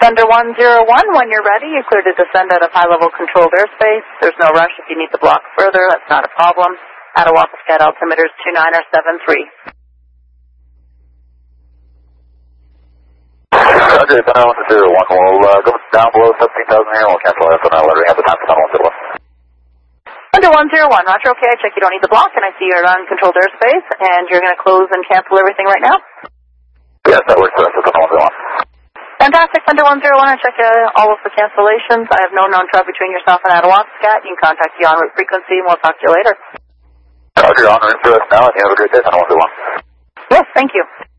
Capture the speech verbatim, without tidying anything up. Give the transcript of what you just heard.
Thunder one zero one, when you're ready, you're clear to descend out of high-level controlled airspace. There's no rush if you need to block further. That's not a problem. Attawapaskat altimeter is two nine or seven three. Roger, Thunder one zero one. We'll uh, go down below seventeen thousand here and we'll cancel that for now. Let me have the time for Thunder one zero one. Thunder one zero one, roger, okay, I check you don't need the block, and I see you're on controlled airspace, and you're going to close and cancel everything right now? Yes, that works for us. Thunder one zero one. Fantastic, Thunder one zero one, I check uh, all of the cancellations. I have no known trouble between yourself and Attawapaskat. You can contact the en route frequency, and we'll talk to you later. Roger, on route for us now, and you have a great day, Thunder one zero one. Yes, thank you.